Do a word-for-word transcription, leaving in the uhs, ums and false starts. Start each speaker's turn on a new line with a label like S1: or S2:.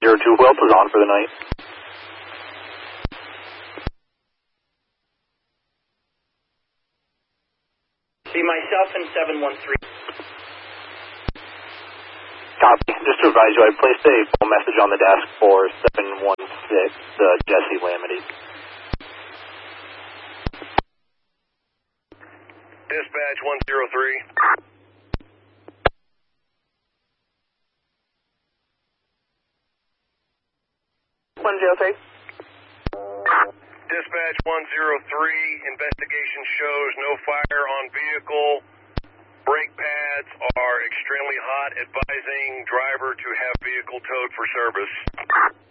S1: zero two Whelp is on for the night.
S2: See myself in seven one three.
S1: Copy. Just to advise you, I placed a phone message on the desk for seven one six, uh, Jesse Lamity.
S3: Dispatch one zero three.
S4: one zero three.
S3: Dispatch one zero three, investigation shows no fire on vehicle. Brake pads are extremely hot, advising driver to have vehicle towed for service.